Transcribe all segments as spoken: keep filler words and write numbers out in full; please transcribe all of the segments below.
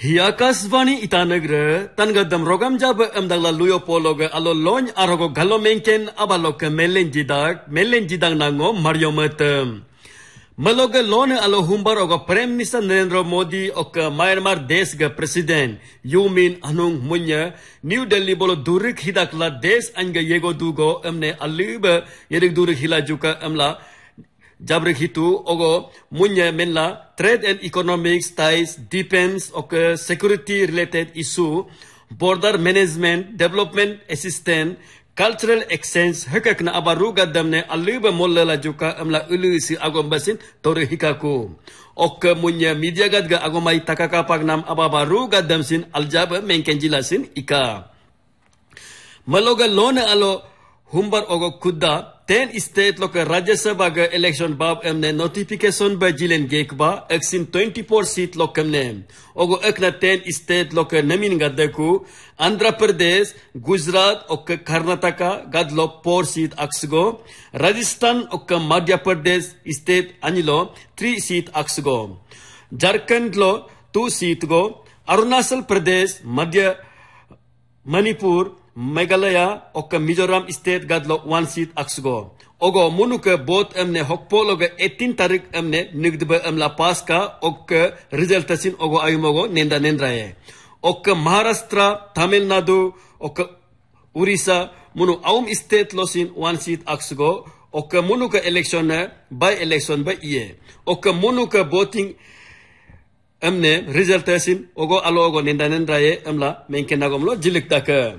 Hiakasvani itanagre tangadam rogam jab amdagla luyo pologa alo lon arogo galo menken abaloka melen jidak melen jidang nango Mario Matem. Maloga lon alo humbar oga Prime Minister Narendra Modi oka Myanmar desh ga President U Min Anung Munya New Delhi bolo durik hidakla desh anga yego dugo amne aliba yerik durik hila juga amla Jabrik hitu ogo munya menla trade and economics ties depends oke security related issue border management development assistance cultural exchange hekak na abaru gadamne aliba molla juga amla ulu si agom basin tore hikaku oke munya media gadga agomai takakapak nam ababaru gadam sin aljaba menkenjilasin ika maloga lona alo humbar ogo kudda ten state loka Rajya Sabha ga election bab emne notification ba jilen gekba eksin twenty-four seat lokamne ogo ekna ten state loka namin gaddaku Andhra Pradesh Gujarat ok Karnataka gadlo four seat aksgo Rajasthan ok Madhya Pradesh state anilo three seat aksgo Jharkhand lo two seat go Arunachal Pradesh Madhya Manipur Meghalaya oka Mizoram state gadlo one seat aksgo. Ogo munuka both emne hokpologa eighteen tarik emne nigdba emla paska oka resultasin ogo ayumogo nenda nendraye. Oka Maharashtra, Tamil Nadu, oka Orissa munu aum state losin one seat aksgo. Oka munuka election by election by iye. Oka munuka voting emne resultasin ogo alo ogo nenda nendraye emla menkenagomlo jilikdaka.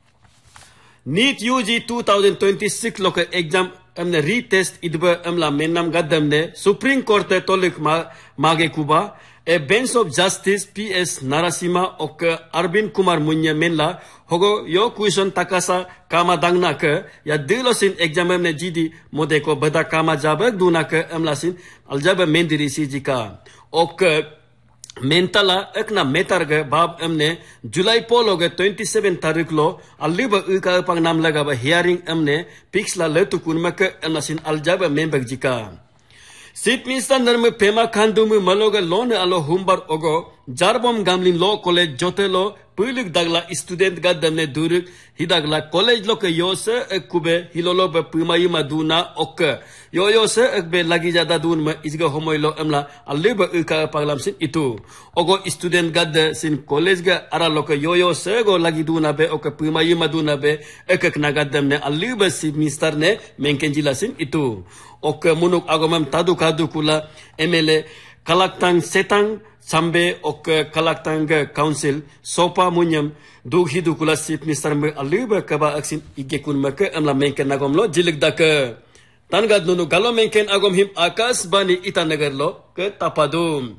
NEET U G twenty twenty-six loka exam amne retest idba amla menam gadamne Supreme Court tolik ma mage kuba a bench of justice P S Narasimha oka Arvind Kumar Munya menla hogo yo question takasa kama dangna ke ya dilosin exam amne jidi modeko bada kama jabak duna ke amlasin aljaba mendiri si jika oka Mentala ekna metarga bab amne July pologa twenty-seven tarik lo aliba uka pang nam laga ba hearing amne pixla letukun maka anasin aljaba membek jika Chief Minister Narme Pema Khandumu maloga lone alo humbar ogo Jarbom Gamlin Law College jotelo pulik dagla student gadamne duruk hidagla college lo ke yose ekube hilolo ba pumai maduna ok yo yose ekbe lagi jada dun ma isga homoilo amla aliba uka paglam sin itu ogo student gad sin college ga ara lo ke yo yose go lagi duna be ok pumai maduna be ekek nagadamne aliba Chief Minister ne menkenjila sin itu ok munuk agomam tadu kadu kula M L A Kalaktang Setang Sambe ok Kalaktang Council Sopa Munyam Dug hidu kula Chief Minister me aliba kaba aksin igekun maka amla menken nagom lo jilik daka tangad nunu galo menken agom him akas bani itanagar lo ke tapadum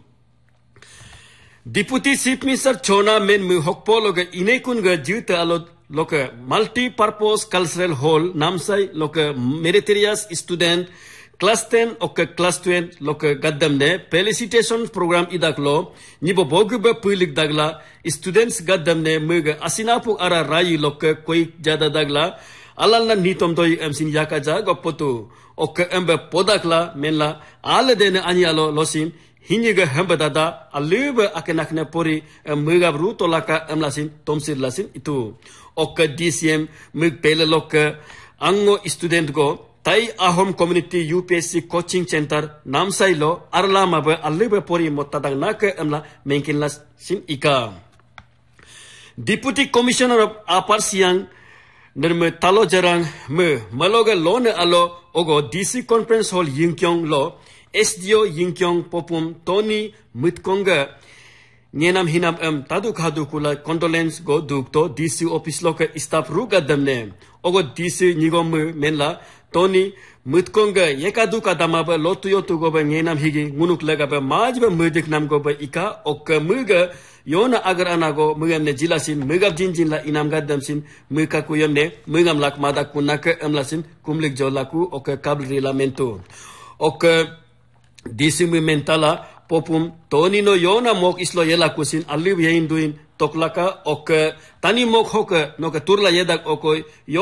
Deputy Chief Minister Chona men mu hokpo loga inekun ga juta alo loka multi-purpose cultural hall namsai loka meritorious student Class ten ok class twelve loka gaddamne felicitation program idaklo nibo boguba pulik dagla students gaddamne muga asinapu ara rayi loka koi jada dagla alalna nitom toy emsin yakaja gopotu ok embe podakla menla aledene anyalo losin hinyiga hamba dada aliba akenakne pori muga bruto laka emlasin tomsir lasin itu ok D C M mug pele loka ango student go Tai Ahom Community U P S C Coaching Center namsai lo arlama ba aliba pori motadang naka amla menkinlas sin ika. Deputy Commissioner of Upper Siang nerme talo jarang me maloga lone alo ogo D C Conference Hall Yingkyong lo S D O Yingkyong popum Tony Mutkonga Nyenam hinam em tadu khadu kula condolence go dukto D C office lo ka staff ru gadamne ogo D C nigom menla Tony Mutkonga yekadu kadama ba lotu yotu go ba ngenam higi ngunuk laga ba maj ba mudik nam go ba ika ok muga yona agar anago mugam ne jilasin mugab jinjin la inam gadam sin muka ku yamne mugam lak mada kunaka amlasin kumlik jolaku ok kabl relamento ok D C mentala popum Tony no yona mok islo yela kusin alib yain duin toklaka ok tani mok hoka no ka turla yedak okoy